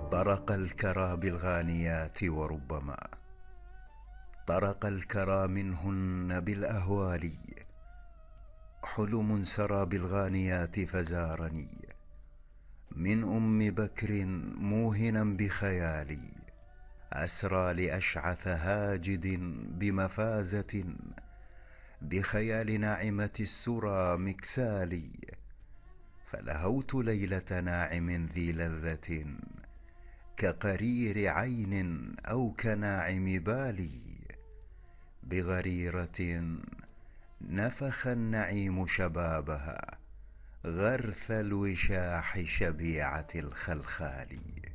طرق الكرى بالغانيات وربما طرق الكرى منهن بالأهوال. حلم سرى بالغانيات فزارني من أم بكر موهنا بخيالي. أسرى لأشعث هاجد بمفازة بخيال ناعمة السرى مكسالي. فلهوت ليلة ناعم ذي لذة كقرير عين أو كناعم بالي. بغريرة نفخ النعيم شبابها غرث الوشاح شبيعة الخلخال.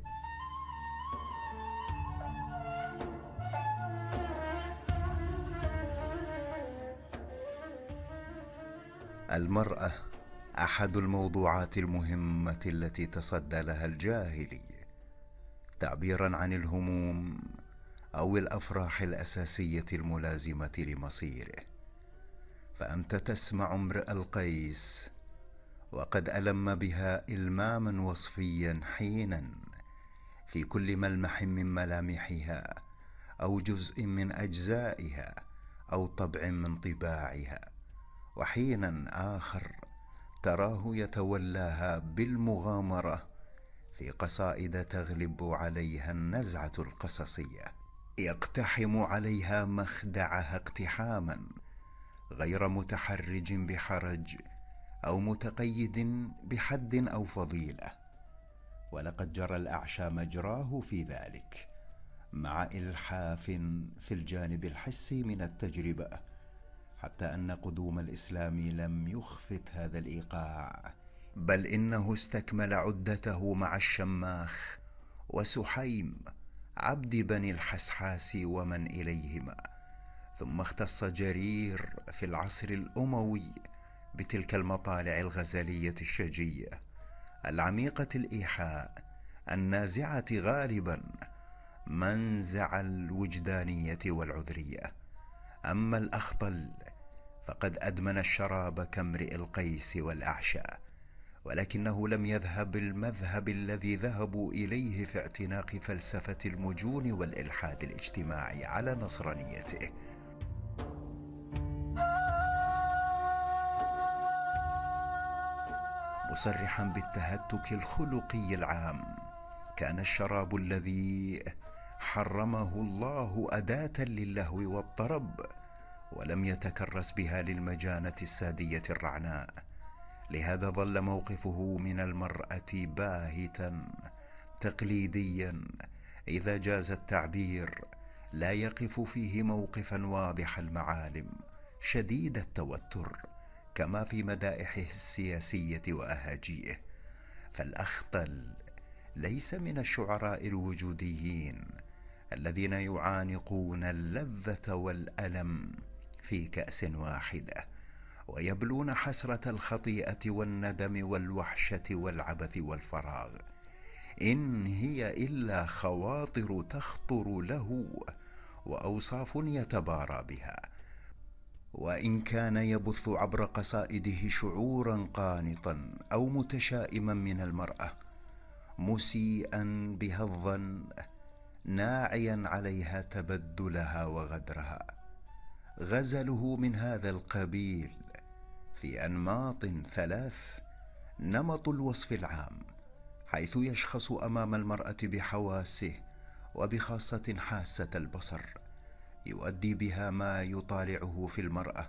المرأة أحد الموضوعات المهمة التي تصدى لها الجاهلي تعبيرا عن الهموم أو الأفراح الأساسية الملازمة لمصيره. فأنت تسمع امرئ القيس وقد ألم بها إلماما وصفيا حينا في كل ملمح من ملامحها أو جزء من أجزائها أو طبع من طباعها، وحينا آخر تراه يتولاها بالمغامرة في قصائد تغلب عليها النزعة القصصية، يقتحم عليها مخدعها اقتحاما غير متحرج بحرج أو متقيد بحد أو فضيلة. ولقد جرى الأعشى مجراه في ذلك مع إلحاف في الجانب الحسي من التجربة، حتى أن قدوم الإسلام لم يخفت هذا الإيقاع، بل إنه استكمل عدته مع الشماخ وسحيم عبد بني الحسحاس ومن إليهما. ثم اختص جرير في العصر الأموي بتلك المطالع الغزلية الشجية العميقة الإيحاء النازعة غالبا منزع الوجدانية والعذرية. أما الأخطل فقد أدمن الشراب كامرئ القيس والأعشى، ولكنه لم يذهب المذهب الذي ذهبوا إليه في اعتناق فلسفة المجون والإلحاد الاجتماعي على نصرانيته. مصرحا بالتهتك الخلقي العام، كان الشراب الذي حرمه الله أداة للهو والطرب، ولم يتكرس بها للمجانة السادية الرعناء. لهذا ظل موقفه من المرأة باهتا تقليديا، إذا جاز التعبير لا يقف فيه موقفا واضح المعالم شديد التوتر كما في مدائحه السياسية وأهاجيه. فالأخطل ليس من الشعراء الوجوديين الذين يعانقون اللذة والألم في كأس واحدة ويبلون حسرة الخطيئة والندم والوحشة والعبث والفراغ. إن هي إلا خواطر تخطر له وأوصاف يتبارى بها. وإن كان يبث عبر قصائده شعورا قانطا أو متشائما من المرأة، مسيئا بها الظن، ناعيا عليها تبدلها وغدرها، غزله من هذا القبيل في أنماط ثلاث. نمط الوصف العام، حيث يشخص أمام المرأة بحواسه وبخاصة حاسة البصر، يؤدي بها ما يطالعه في المرأة،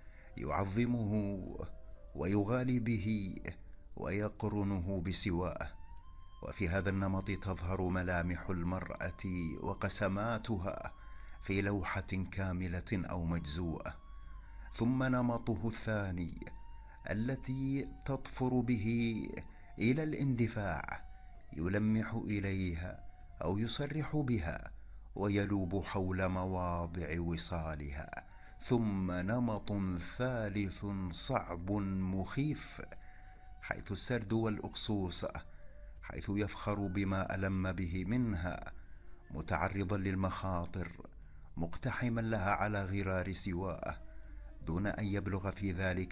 يعظمه ويغالي به ويقرنه بسواه. وفي هذا النمط تظهر ملامح المرأة وقسماتها في لوحة كاملة أو مجزوءة. ثم نمطه الثاني التي تطفر به إلى الاندفاع، يلمح إليها أو يصرح بها ويلوب حول مواضع وصالها. ثم نمط ثالث صعب مخيف، حيث السرد والأقصوصة، حيث يفخر بما ألم به منها، متعرضا للمخاطر، مقتحما لها على غرار سواه، دون أن يبلغ في ذلك